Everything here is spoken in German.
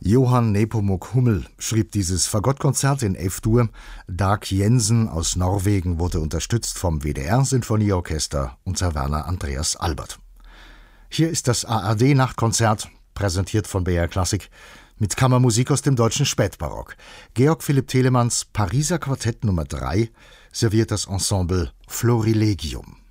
Johann Nepomuk Hummel schrieb dieses Fagottkonzert in F-Dur. Dag Jensen aus Norwegen wurde unterstützt vom WDR-Sinfonieorchester und Sir Werner Andreas Albert. Hier ist das ARD-Nachtkonzert, präsentiert von BR Klassik, mit Kammermusik aus dem deutschen Spätbarock. Georg Philipp Telemanns Pariser Quartett Nummer 3 serviert das Ensemble Florilegium.